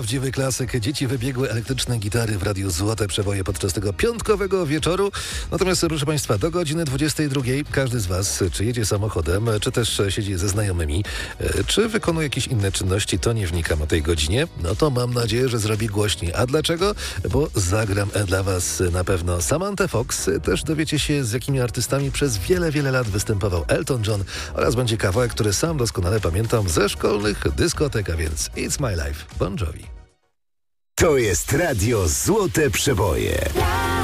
prawdziwy klasyk. Dzieci wybiegły elektryczne gitary w radiu Złote Przeboje podczas tego piątkowego wieczoru. Natomiast, proszę Państwa, do godziny 22 każdy z Was, czy jedzie samochodem, czy też siedzi ze znajomymi, czy wykonuje jakieś inne czynności, to nie wnikam o tej godzinie. No to mam nadzieję, że zrobi głośniej. A dlaczego? Bo zagram dla Was na pewno Samantha Fox. Też dowiecie się, z jakimi artystami przez wiele, wiele lat występował Elton John oraz będzie kawałek, który sam doskonale pamiętam ze szkolnych dyskotek, a więc It's My Life, Bon Jovi. To jest radio Złote Przeboje.